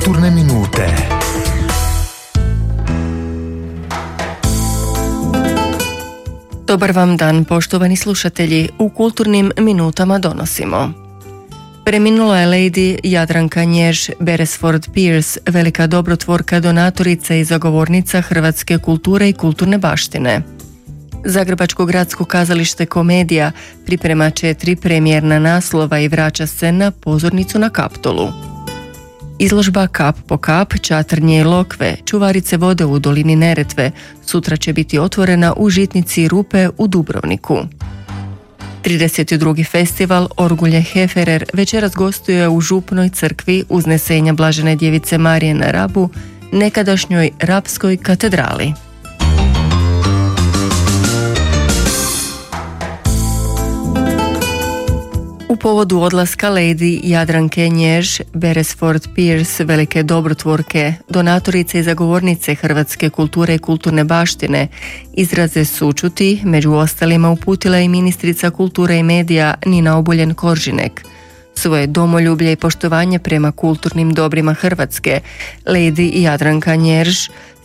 Kulturne minute. Dobar vam dan, poštovani slušatelji. U kulturnim minutama donosimo. Preminula je Lady Jadranka Njež Beresford Pierce, velika dobrotvorka, donatorica i zagovornica hrvatske kulture i kulturne baštine. Zagrebačko gradsko kazalište Komedija priprema 4 premijerna naslova i vraća se na pozornicu na Kaptolu. Izložba Kap po kap, čatrnje i lokve, čuvarice vode u dolini Neretve, sutra će biti otvorena u Žitnici Rupe u Dubrovniku. 32. festival Orgulje Heferer večeras gostuje u Župnoj crkvi Uznesenja Blažene djevice Marije na Rabu, nekadašnjoj Rapskoj katedrali. U povodu odlaska Lady Jadranke Njež Beresford Pierce, velike dobrotvorke, donatorice i zagovornice hrvatske kulture i kulturne baštine, izraze sućuti među ostalima uputila i ministrica kulture i medija Nina Obuljen Koržinek. Svoje domoljublje i poštovanje prema kulturnim dobrima Hrvatske Lady Jadranka Njež